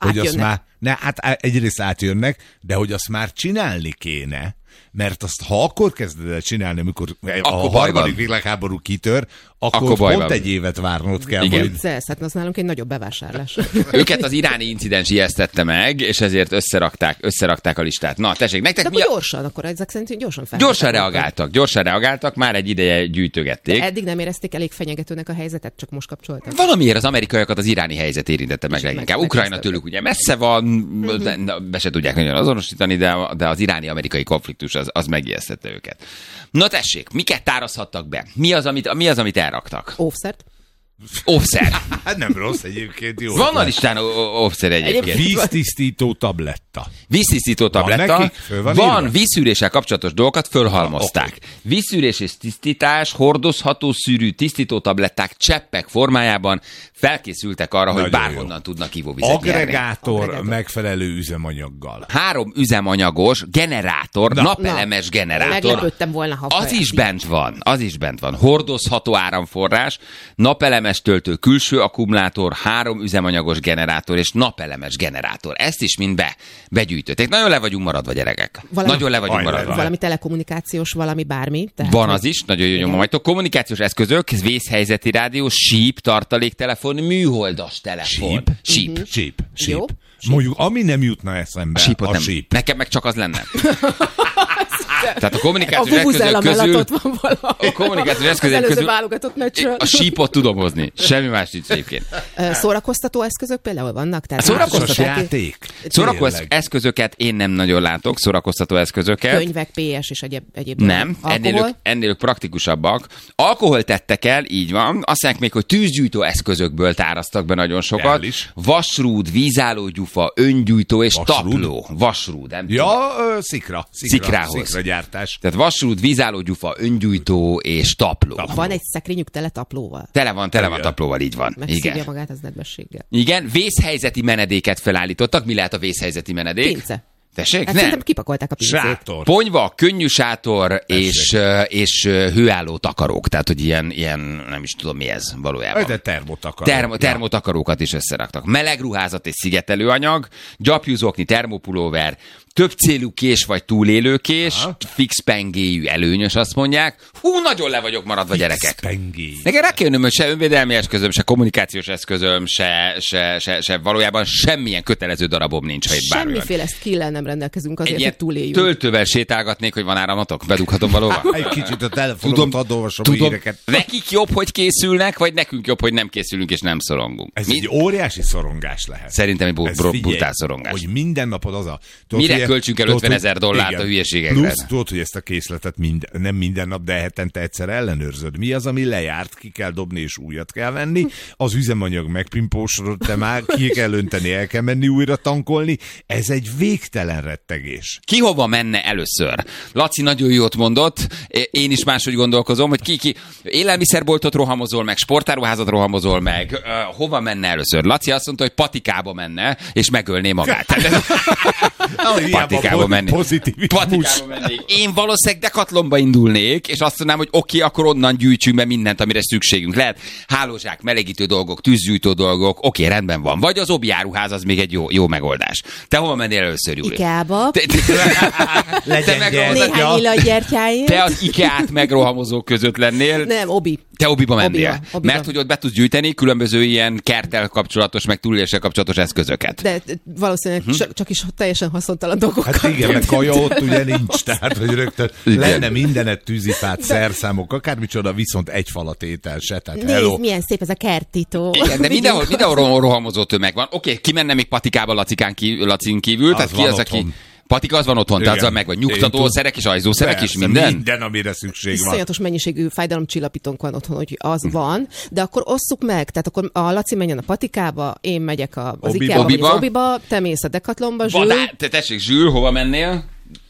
hogy azt már, hát egyrészt átjönnek, de hogy azt már csinálni kéne, mert azt, ha akkor kezded el csinálni, amikor a harmadik világháború kitör, akkor pont egy évet várnod kell. Igen. Hát az nálunk egy nagyobb bevásárlás. Őket az iráni incidens ijesztette meg, és ezért összerakták a listát. Na, tessék, nektek de gyorsan, akkor ezek szerint gyorsan Gyorsan reagáltak, már egy ideje gyűjtögették. De eddig nem érezték elég fenyegetőnek a helyzetet, csak most kapcsoltak. Valamiért az amerikaiakat az iráni helyzet érintette meg leginkább. Ukrajna tőlük ugye messze van, be se tudják nagyon azonosítani, de az iráni-amerikai konfliktus az megijesztette őket. Na tessék, miket tárazhattak be? Mi az, amit elraktak? Óvszer. Hát nem rossz egyébként, jó. Van a listán óvszer egyébként. Víztisztító tabletta. Van vízszűréssel kapcsolatos dolgokat fölhalmozták. Okay. Vízszűrés és tisztítás, hordozható szűrű tisztító tabletták cseppek formájában felkészültek arra, nagyon hogy bárhonnan tudnak ivóvizet Agregátor megfelelő üzemanyaggal. 3 üzemanyagos generátor, napelemes generátor. Meglepődtem volna, ha az is bent van. Hordozható áramforrás, napelemes töltő, külső akkumulátor, 3 üzemanyagos generátor és napelemes generátor. Ezt is mind begyűjtötték. Nagyon le vagyunk maradva, gyerekek. Valami telekommunikációs, valami bármi. Tehát van az is, nagyon jó nyomajtok. Kommunikációs eszközök, vészhelyzeti rádió, síp, tartaléktelefon, műholdas telefon. Síp. Jó. Mondjuk, ami nem jutna eszembe, a síp. Nekem meg csak az lenne. Tehát a kommunikációs eszközök közül... A kommunikációs eszközök közül... A sípot tudom hozni. Semmi más nincs egyébként. Szórakoztató eszközök például vannak? Szórakoztató játék. Szórakoztató eszközöket én nem nagyon látok, szórakoztató eszközöket. Könyvek, PS és egyéb. Nem, ennél ők praktikusabbak. Alkohol tettek el, így van. Azt mondják még, hogy tűzgyújtó eszközökből táraztak be nagyon sokat. Vasrúd, vízállógyufa, öngyújtó és tapló. Vasrúd, nem tudom. Szikragyártás. Tehát vasrúd, vízállógyufa, öngyújtó és tapló. Van egy szekrényük tele taplóval? Tele van taplóval, így van. Megszívja magát az nedvességgel. Igen, vészhelyzeti menedéket felállítottak. Mi lehet a vészhelyzeti menedék? Pince. Tessék? Hát szerintem kipakolták a pincét. Sátor. Ponyva, könnyű sátor és hőálló takarók. Tehát, hogy ilyen, nem is tudom mi ez valójában. De termotakarók. Termotakarókat is összeraktak. Meleg ruházat és szigetelőanyag, gyapjúzokni, termopulóver, több célú kés vagy túlélőkés, fix pengéjű előnyös, azt mondják. Nagyon le vagyok maradva, gyerekek. Nekem rá kell jönnöm, hogy se önvédelmi eszközöm, se kommunikációs eszközöm, se valójában semmilyen kötelező darabom nincs, ha itt bármi. Semmiféle skill-el nem rendelkezünk azért, hogy túléljünk. Töltővel sétálgatnék, hogy van áramatok? Bedughatom valóban? Egy kicsit a telefonomat olvasom a híreket. Nekik jobb, hogy készülnek, vagy nekünk jobb, hogy nem készülünk és nem szorongunk? Ez egy óriási szorongás lehet. Szerintem egy brutál szorongás. Hogy minden napod az a... Mire költsünk el $50,000 a hülyeségekre? Plusz tudod, hogy ezt a készletet nem minden nap, de hetente egyszer ellenőrzöd. Mi az, ami lejárt, ki kell dobni és újat kell venni. Az üzemanyag megpimpósodott, te már ki kell önteni, el kell menni újra tankolni. Ez egy végtelen rettegés. Ki hova menne először? Laci nagyon jót mondott, én is máshogy gondolkozom, hogy ki élelmiszerboltot rohamozol meg, sportáruházat rohamozol meg, hova menne először? Laci azt mondta, hogy patikába menne, és megölné magát. Patikába mennék. Én valószínűleg Decathlonba indulnék, és azt mondanám, hogy oké, akkor onnan gyűjtsünk be mindent, amire szükségünk lehet. Hálózsák, melegítő dolgok, tűzgyújtó dolgok, oké, rendben van. Vagy az Obi áruház, az még egy jó megoldás. Te hova mennél először, Júli? Ikeába. Néhány illatgyertyáért. Te az Ikeát megrohamozók között lennél. Nem, Obi. Te Obiba mennél. Mert hogy ott be tudsz gyűjteni különböző ilyen kerttel kapcsolatos, meg túléléssel kapcsolatos eszközöket. De valószínűleg csak is teljesen haszontalan dolgokat. Hát igen, meg kaja ott ugye nincs, tehát hogy rögtön lenne mindenet tűzifát, szerszámok, akármicsoda, viszont egy falatétel se, tehát nézd, milyen szép ez a kertító. Igen, de mindenhol rohamozó tömeg van. Oké, ki menne még patikába Lacin kívül? Az tehát ki az, aki... Patika az van otthon, tehát az meg vagy nyugtatószerek és ajzószerek is, minden? Minden, amire szükség van. Iszonyatos mennyiségű fájdalomcsillapítónk van otthon, hogy az van, de akkor osszuk meg, tehát akkor a Laci menjen a patikába, én megyek az Ikeába, vagy az Obiba, te mész a Decathlonba, Zsül. Te tessék, Zsül, hova mennél?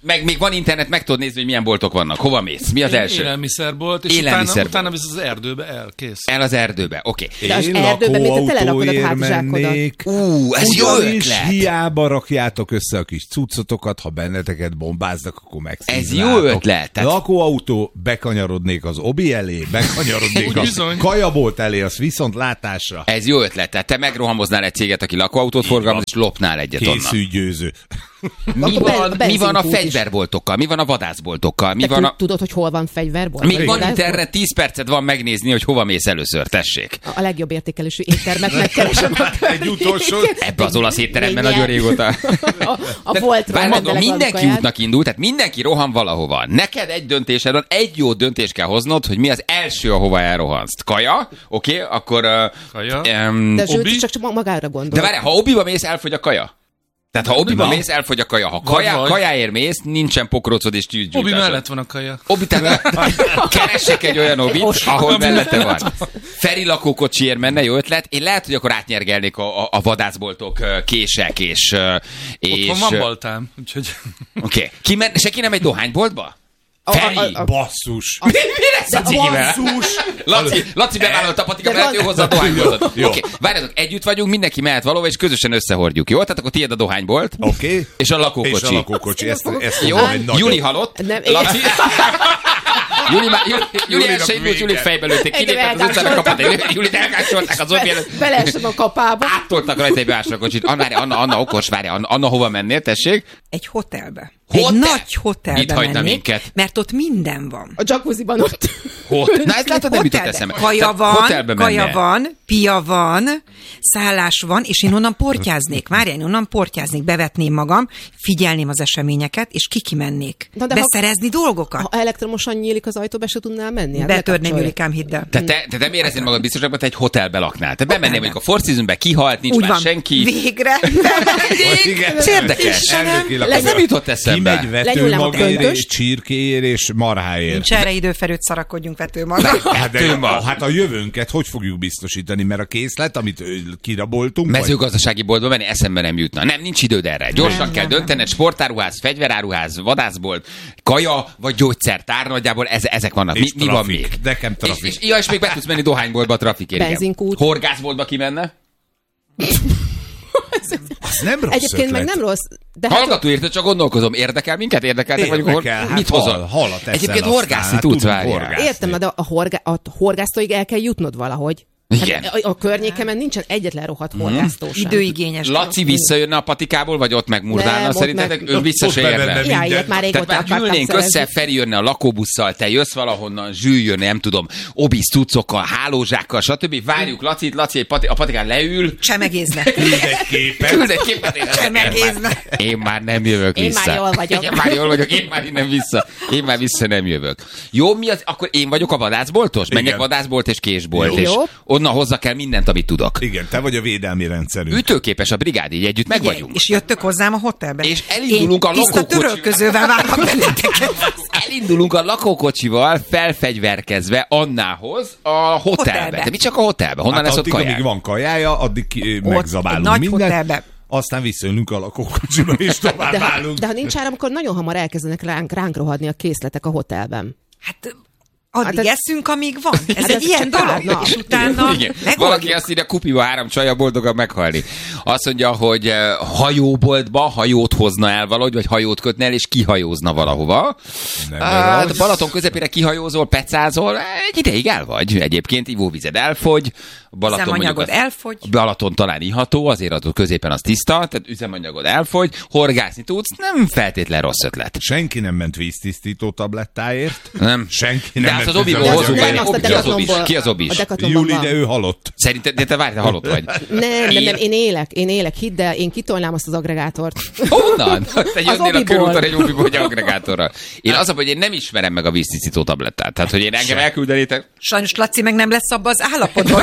meg még van internet, meg tudod nézni, hogy milyen boltok vannak. Hova mész? Mi az első? Élelmiszerbolt, és utána visz az erdőbe, kész. El az erdőbe, oké. De az erdőben még te telerakod a hátizsákodat. Ez jó Ugyanis ötlet. hiába rakjátok össze a kis cuccotokat, ha benneteket bombáznak, akkor megszívnátok. Ez jó ötlet. Tehát... Lakóautó, bekanyarodnék az obi elé, bekanyarodnék a bizony. kajabolt elé, az viszont látásra. Ez jó ötlet. Tehát te megrohamoznál egy céget, aki lakóautót forgalmaz, és lopnál egyet onnan. Készülgyőző. Mi van a fegyverboltokkal? Mi van a vadászboltokkal? Mi van a... Tudod, hogy hol van fegyverbolt? Még van internet, 10 percet van megnézni, hogy hova mész először, tessék. A legjobb értékelésű éttermet megkeresem. Egy utolsó. Ebbe az olasz étteremben nagyon régóta. A Voltról Várj, mindenki útnak indul, tehát mindenki rohan valahova. Neked egy döntésed van, egy jó döntést kell hoznod, hogy mi az első, ahova elrohansz. Kaja, oké, akkor... Kaja. De Obi? csak magára gondol. De várj, ha obiba mész, elfogy a kaja. Tehát ha obiba mész, elfogy a kaja. Ha kajáért mész, nincsen pokrócod és tűzgyújtásod. Obi mellett van a kaja. Obi, tehát keressek egy olyan obit, ahol mellette van. Feri lakókocsiért menne, jó ötlet. Én lehet, hogy akkor átnyergelnék a vadászboltok kések és... Otthon van baltám, úgyhogy... Oké. Senki nem egy dohányboltba? Feri! Basszus. Mi lesz a cigivel? Laci bevállalta a patika, mert ő hozzá a dohányboltot. Oké, várjatok, együtt vagyunk, mindenki mehet valahova, és közösen összehordjuk, jó? Tehát akkor tiéd a dohánybolt, Oké. és a lakókocsi. És a lakókocsi. Ezt Jó, mondom, egy nagyon- Juli halott. Nem, Laci... Juli elsőjét, Juli fejbe lőtték, kilépett az utcára, kapott Julit elkácsolták az obbi előtt. Beleesem a kapába. Áttoltak rajta egy beáslakocsit. Anna okos, várj, Anna hova mennél, tessék? Egy hotelbe. Hotel? Egy nagy hotelbe Mit hagyna mennék, minket? mert ott minden van. A jacuzziban ott. Na ezt látod, nem jutott eszembe. Kaja Hotelbe van, mennél. van, pia van, szállás van, és én onnan portyáznék. Várjál, én onnan portyáznék, bevetném magam, figyelném az eseményeket, és kimennék. Beszerezni dolgokat. Ha elektromosan nyílik az ajtó, be se tudnál menni. Hát Betörném, lekapcsolja. Julikám, hidd el. Te nem éreznéd magad biztosabb, hogy te egy hotelbe laknál. Te bemennél mondjuk a Four Seasonbe, kihalt, nincs Úgy már van. senki. Végre. Igen. Ez érdekes. Ez nem jutott eszembe. Kimegy Lenyúlnám a vetőmagért, és köntöst. csirkéért, és marháért. Nincs erre időferőt, szarakodjunk vetőmaga. Hát a jövőnket hogy fogjuk biztosítani? Mert a készlet, amit kiraboltunk... Mezőgazdasági boltba menni eszembe nem jutna. Nem, nincs időd erre. Gyorsan kell döntened, sportáruház, fegyveráruház, vadászbolt, kaja vagy gyógyszertár, nagyjából ezek vannak. És Mi van még? Nekem trafik. És még be tudsz menni dohányboltba a trafikért. igen. Benzinkút. Horgászboltba ki menne? Az nem rossz Egyébként ötlet. meg nem rossz. De hát, Hallgató érted, csak gondolkozom. Érdekel minket? Érdekeltek vagyunk? Érdekel, hát Mit hozol? halat eszel Egyébként aztán, horgászni hát tudsz, tudunk várjál. horgászni. értem, de a horgásztóig el kell jutnod valahogy. Igen. Hát a környékemen nincsen egyetlen rohadt horgásztó sem. Időigényes. Laci visszajönne a patikából, vagy ott megmurdálna? Nem, ott Szerintetek meg- ő vissza se ott érne? bevenne. Ja, minden. ilyet már Tehát régóta már akartam gyűlnénk szerezni. össze, Feri jönne a lakóbusszal, te jössz valahonnan, Zsül jönne, nem tudom, obisz cuccokkal, hálózsákkal, stb. Várjuk Lacit, Laci a patikán leül, Csemegézne. Küld egy képet. küld egy képet, Csemegézne. én már nem jövök Én vissza. már jól vagyok. Én már jól vagyok, én már innen vissza. Én már vissza nem jövök. Jó, mi az? Akkor én vagyok a vadászboltos? Menjek Igen. vadászbolt és késbolt, Jó. és Jó. onnan hozzá kell mindent, amit tudok. Igen, te vagy a védelmi rendszerünk. Ütőképes a brigád, így együtt meg vagyunk. És jöttök hozzám a hotelbe. És elindulunk a Én tiszta lakókocsival. törölközővel várlak benneteket. Elindulunk a lakókocsival felfegyverkezve Annához a hotelbe. Hotelbe. De mi csak a hotelbe? Honnan lesz ott addig, kaják? amíg van kajája, addig egy megzabálunk nagy mindent. hotelbe. Aztán visszajönünk a lakókocsiba, és tovább De, állunk. de ha nincs áram, akkor nagyon hamar elkezdenek ránk rohadni a készletek a hotelben. Hát addig Hát ez- eszünk, amíg van. Ez Hát egy ez ilyen csak dolog. pár nap. És utána Igen. Valaki megoldjuk. azt írja, kupiba 3 csaja boldogan meghalni. Azt mondja, hogy hajóboltba hajót hozna el valahogy, vagy hajót kötne el, és kihajózna valahova. Nem Hát rossz. Balaton közepére kihajózol, pecázol, egy ideig el vagy. Egyébként ivóvized elfogy. Balaton Üzemanyagod mondjuk elfogy. Balaton talán iható, azért ott középen az tiszta, tehát üzemanyagod elfogy, horgászni tudsz, nem feltétlen rossz ötlet. Senki nem ment víztisztító tablettáért. Nem. Senki De nem hát ment az obiból üzemanyag- hozunk Nem, el. azt a Ki az obis? Decathlonból- Ki az obis? a Decathlonban Júli, van. de ő halott. Szerinted, de te várj, te halott vagy. Nem, én élek, hidd el, én kitolnám azt az agregátort. Honnan? Te jönnél a obiból. körúton egy obiból, egy agregátorral. Én az, hogy én nem ismerem meg a víztisztító tablettát. Tehát, hogy én engem elküldenétek. Sajnos Laci meg nem lesz abban az állapotban, hogy megismerje.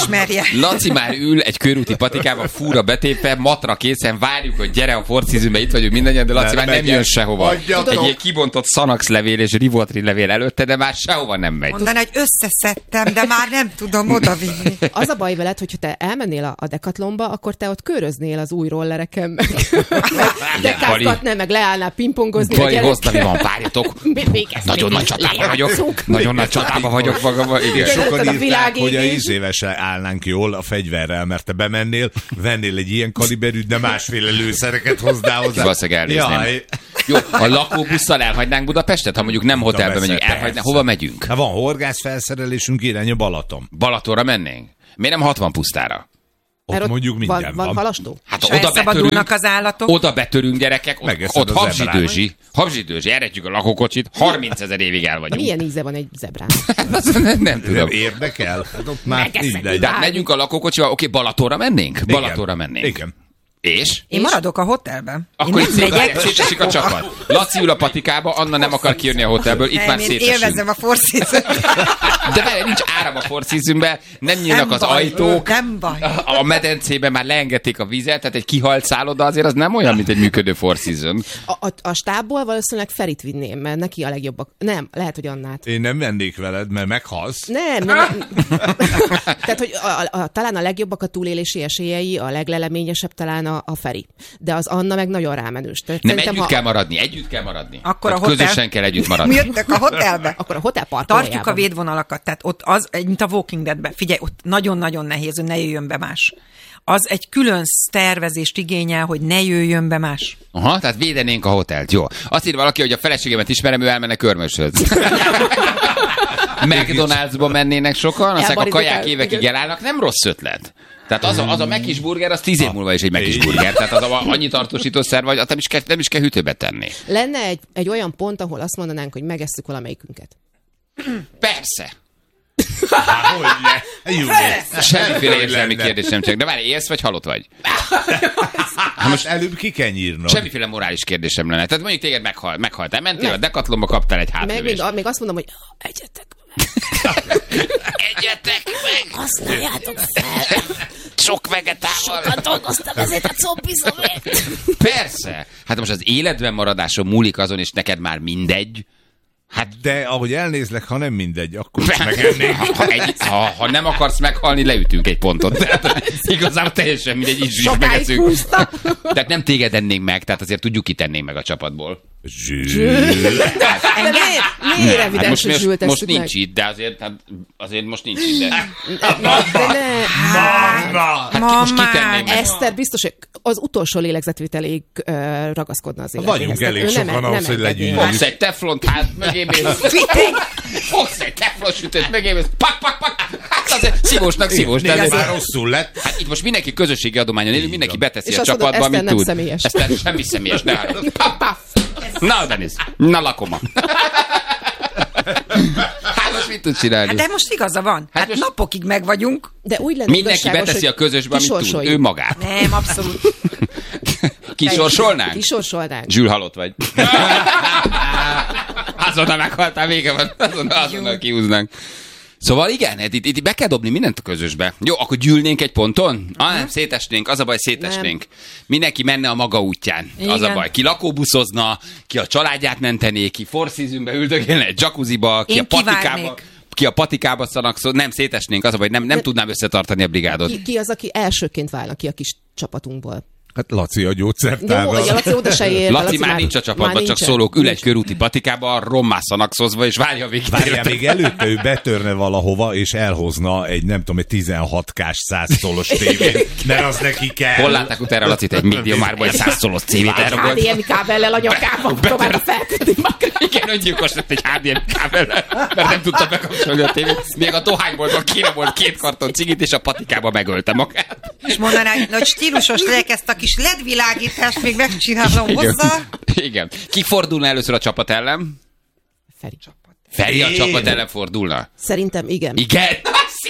ismerje. Laci már ül egy körúti patikába, fúra betépve, matra készen, várjuk, hogy gyere a Four Seasonbe, itt vagyunk mindannyian, de Laci már nem jön sehova. Egy ilyen kibontott Xanax levél és Rivotril levél előtte, de már sehova nem megy. Mondaná, hogy összeszedtem, de már nem tudom odavinni. Az a baj veled, hogyha te elmennél a Decathlonba, akkor te ott köröznél az új rollereken, meg dekázgatnál, meg leállnál pingpongozni. Bali, hoztam, mi van, várjatok. Nagyon nagy csatában vagyok. Nagyon nagy csatában vagyok magamban. Igen. Sokan írták, hogy a ízévesen állnánk jól a fegyverrel, mert te bemennél, vennél egy ilyen kaliberűt, de másféle lőszereket hoznál hozzá. Valószínűleg elnézném. Jó, a lakóbusszal elhagynánk Budapestet, ha mondjuk nem hotelbe megyünk, elhagynánk. Hova megyünk? Hát van horgászfelszerelésünk, irány a Balaton. Balatonra mennénk? Miért nem 60 pusztára? Ott mondjuk minden van. Halastó? Hát és oda betörünk, az állatok. Oda betörünk, gyerekek, ott habzsidőzsi, eredjük a lakókocsit, 30 000 évig el vagyunk. Milyen íze van egy zebrán? Nem tudom. Érdekel? Hát ott már mindegy. De megyünk a lakókocsival, oké, Balatonra mennénk? Balatonra mennénk. Igen. És? Én maradok a hotelben. Akkor itt szétesik a csapat. Laci ül a patikába, Anna nem akar kijönni a hotelből, itt már szétesünk. Élvezem a Four Seasons. De várj, nincs áram a Four Seasonben, nem nyílnak az ajtók. Nem baj. A medencében már leengedték a vizet, tehát egy kihalt szálloda azért az nem olyan, mint egy működő Four Season. A stábból valószínűleg Ferit vinném, mert neki a legjobbak. Nem, lehet, hogy Annát. Én nem vennék veled, mert meghalsz. Nem. Tehát, hogy talán a legjobbak a túlélési esélyei, a legleleményesebb talán a Feri. De az Anna meg nagyon rámenős. Nem, együtt kell maradni. Akkor a hotel... Közösen kell együtt maradni. Mi jöttök a hotelbe? Akkor a hotel parkolójában. Tartjuk a védvonalakat, tehát ott az, mint a Walking Deadben. Figyelj, ott nagyon-nagyon nehéz, hogy ne jöjjön be más. Az egy külön tervezést igényel, hogy ne jöjjön be más. Aha, tehát védenénk a hotelt. Jó. Azt ír valaki, hogy a feleségemet ismerem, ő elmenne Körmöshöz. McDonald'sba mennének sokan, aztán a kaják évekig elállnak, nem rossz ötlet. Tehát az a Mekis burger, az 10 év múlva is egy Mekis burger. Tehát az annyi tartósítószer vagy, nem is kell hűtőbe tenni. Lenne egy olyan pont, ahol azt mondanánk, hogy megesszük valamelyikünket. Persze. Hogyne? Semmiféle érzelmi kérdés nem csak. De várj, élsz vagy halott vagy? Most előbb ki kell nyírnom. Semmiféle morális kérdésem lenne. Tehát mondjuk téged meghaltál. Mentél a Decathlonba, kaptál egy hátlövést. Még azt mondom, hogy egyetek meg. Használjátok fel. Sok vegetával. Sokat dolgoztam ezért a combizomért. Persze. Hát most az életben maradáson múlik azon, és neked már mindegy. Hát de ahogy elnézlek, ha nem mindegy, akkor is megennék. Ha nem akarsz meghalni, leütünk egy pontot. Tehát igazából teljesen mindegy, is megeszünk. Tehát nem téged ennénk meg, tehát azért tudjuk, ki tennénk meg a csapatból. Miért evidens, hogy Zsült most nincs itt, de azért most nincs itt. Most kitenném meg. Eszter biztos, hogy az utolsó lélegzetvételéig ragaszkodna az életéhez. Vagyunk elég sokan ahhoz, hogy legyünk. Fogsz egy teflont, hát mögémész. Fogsz egy teflon sütőt, mögémész. Pak. Hát azért szívósnak. Ez már rosszul lett. Hát itt most mindenki közösségi adományon élő, mindenki beteszi a csapatba, amit tud. Eszter semmi személyes. Na, Denis, na lakoma. Hát most mit tud csinálni? De most igaza van. Hát most napokig meg vagyunk. De úgy lenne mindenki beteszi a közösbe, amit tud. Ő magát. Nem, abszolút. Kisorsolnánk? Kisorsolnánk. Zsül, halott vagy. Azonnal meghaltál, vége van. Azonnal kihúznánk. Szóval igen, itt be kell dobni mindent a közösbe. Jó, akkor gyűlnénk egy ponton? Nem, szétesnénk, az a baj, szétesnénk. Mindenki menne a maga útján, igen. Az a baj. Ki lakóbuszozna, ki a családját mentené, ki Four Seasonbe üldögélne egy jacuzziba, ki a patikába szanakszol. Nem, szétesnénk, az a baj, nem tudnám összetartani a brigádot. Ki az, aki elsőként válna ki a kis csapatunkból? Hát Laci a gyógyszertárral. Jó, Laci oda se ér. Laci már nincs a csapatban, csak szólók, ül egy körúti patikába, rommá szanakszozva, és várja a végét. Várja, még előtte ő betörne valahova, és elhozna egy, nem tudom, egy 16K-s 100 szolos tévét, mert az neki kell. Hol látták utána Lacit egy médiumárban egy 100 szolos tévét elragolt? HDMI kábellel a nyakába, továbbra felkötni magra. Igen, öngyilkos lett egy HDMI kábellel, mert nem tudta bekapcsolni a tévét. Még a dohányboltban kéne volt 2 karton cigit, és a patikába megölte magát. És mondaná, hogy stílusos legyek, ezt a kis LED világítást még megcsinálom hozzá. Igen. Ki fordulna először a csapat ellen? Feri. Feri a csapat ellen fordulna? Szerintem igen. Igen? Szép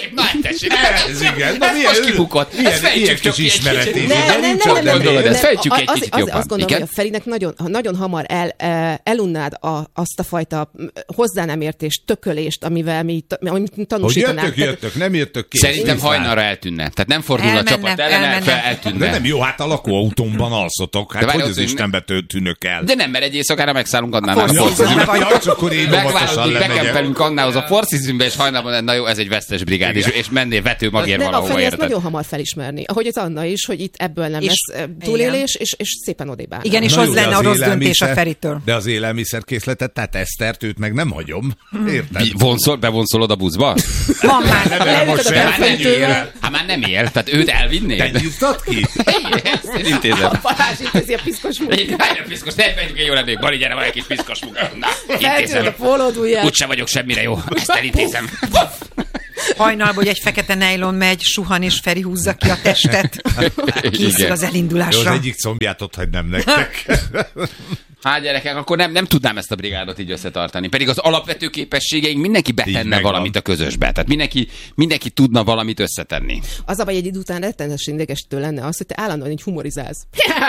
Na, tessék, Ez igen. Na, ez most kibukott. Ezt fejtsük csak ki egy kicsit. Nem. Fejtsük egy kicsit jobban. Azt gondolom, hogy a Ferinek nagyon hamar elunnád azt a fajta hozzá nem értést, tökölést, amit tanúsítanánk. Hogy jöttök, nem jöttök ki. Szerintem hajnalra eltűnne. Tehát nem fordul a csapat ellen, eltűnne. De nem jó, hát a lakóautómban alszotok. Hát hogy az Istenbe tűnök el? De nem, mert egy éjszakára megszállunk Annánál a bekempelünk Annához a Four Seasonbe, és hajnalban, na jó, ez egy vesztes brigád, és mennél vetőmagért valahova, érted? ezt nagyon hamar felismerni. Ahogy az Anna is, hogy itt ebből nem lesz túlélés, és szépen odébb áll. Igen, és az lenne a rossz döntés a Feritől. De az élelmiszerkészletet, tehát Esztert, őt meg nem hagyom. Érted? Bevonszolod a buszba? Van már. Már nem él, tehát őt elvinnéd. Te nyújtad ki? Én intézem. A Balázs intézi a piszkos munkát. Egy piszkos, ne vegyük egy jó lennék. Bali, gyere, van egy kis piszkos munka. Na, feltűnöd a pólódujját. Úgyse vagyok semmire jó. Ezt elintézem. Hajnalban, hogy egy fekete nejlon megy, suhan és Feri húzza ki a testet. Készül az elindulásra. Jó, az egyik combját ott hagynám nektek. Hát gyerekek, akkor nem tudnám ezt a brigádot így összetartani. Pedig az alapvető képességeink mindenki betenne valamit a közösbe. Tehát mindenki tudna valamit összetenni. Az a baj, egy idő után rettenetesen idegesítő lenne az, hogy te állandóan így humorizálsz.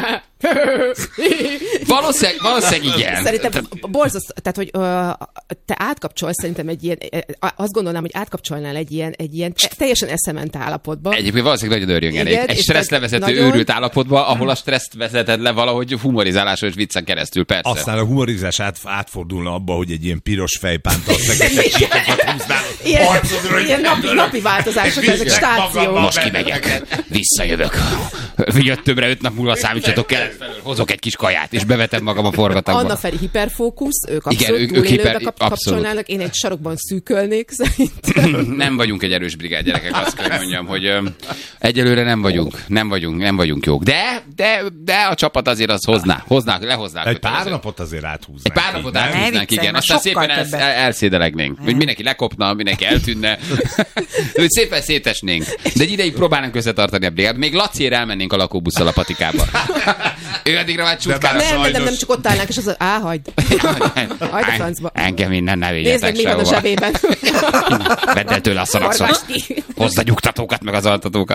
Valószínűleg igen. Szerintem borzasztó, tehát hogy te átkapcsolsz szerintem egy ilyen, azt gondolnám, hogy átkapcsolnál egy ilyen teljesen eszement állapotba. Egyébként valószínűleg nagyon örjön egy stresszlevezető őrült állapotba, ahol a stresszt vezeted le valahogy humorizáláson és viccen keresztül. Persze. Aztán a humorizás átfordulna abba, hogy egy ilyen piros fejpántal fekete csíkokat húznál. Ilyen napi változások, ezek stációk. Most kimegyek, visszajövök. Jöttömbre 5 nap múlva számítsatok kelet felől, hozok egy kis kaját, és bevetem magam a forgatagba. Anna Feri hiperfókusz, ők abszolút túlélőbe kapcsolnának, én egy sarokban szűkölnék szerintem. Nem vagyunk egy erős brigád, gyerekek, azt kell mondjam, hogy egyelőre nem vagyunk jók. De a csapat azért az lehoznák. Egy pár napot azért áthúznánk. Egy pár napot áthúznánk, igen. Aztán szépen elszédelegnénk. Hogy mindenki lekopna, mindenki eltűnne. Hogy szépen szétesnénk. De egy ideig próbálnánk összetartani a brigádot. Még Laciért elmennénk a lakóbusszal a patikába. Ő addigra már csutkára. Nem, csak ott állnánk, és az hagyd. Hagyd a francba. Engem innen ne vigyetek sehova. Nézd meg, mi van a zsebében. Vedd el tőle a szanaxot. Hozd a nyugtatókat, meg az altatókat.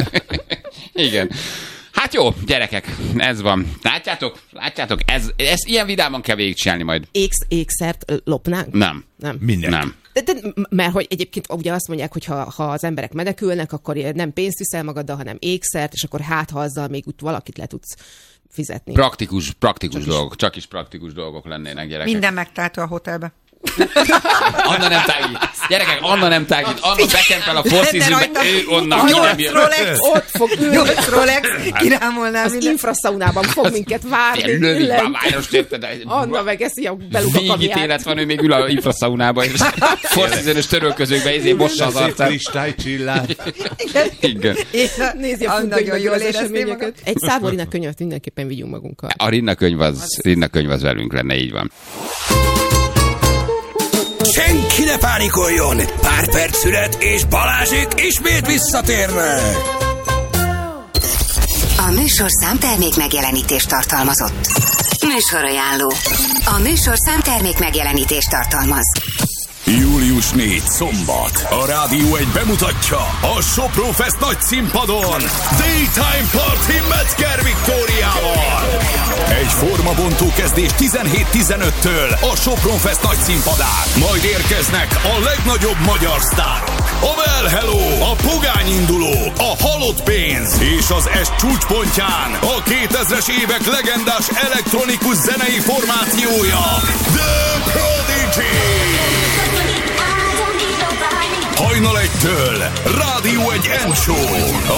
Igen. Hát jó, gyerekek, ez van. Látjátok? Ez ilyen vidáman kell végigcsinálni majd. Ékszert lopnánk? Nem. Minden. Nem. Mert hogy egyébként ugye azt mondják, hogy ha az emberek menekülnek, akkor nem pénzt viszel magaddal, hanem ékszert, és akkor ha azzal még úgy valakit le tudsz fizetni. Praktikus dolgok. Csak is praktikus dolgok lennének, gyerekek. Minden megtáltó a hotelbe. Anna nem tágít. Gyerekek, Anna nem tágít. Anna bekempel a Four Seasonbe, ő onnan ki nem jön. Ott fog ülni. 8 Rolex, kirámolnál az infraszaunában fog minket várni. Lövik már város, érted? Anna megeszi a belugakamját. Végítélet van, ő még ül a infraszaunába, és Four Season-ös törölközőkbe bossa az arcát. Kristálycsillár. Igen. Nézi a futballnak az eseményeket. Egy Szávorina könyvet mindenképpen vigyünk magunkkal. A Rinna könyv az velünk lenne, így van. Senki ne pánikoljon! Pár perc szület, és Balázsék ismét visszatérnek! A műsorszám termék megjelenítést tartalmazott. Műsorajánló. A műsorszám termék megjelenítést tartalmaz. Július 4 szombat. A Rádió 1 bemutatja a Sopron Fest nagy színpadon Daytime Party Metzger Viktóriával. Egy formabontó kezdés 17-15-től a Sopron Fest nagy színpadán. Majd érkeznek a legnagyobb magyar sztárok. A Well Hello, a Pogány induló, a Halott pénz és az est csúcspontján a 2000-es évek legendás elektronikus zenei formációja The Prodigy. Hajnal 1-től Rádió 1 Show.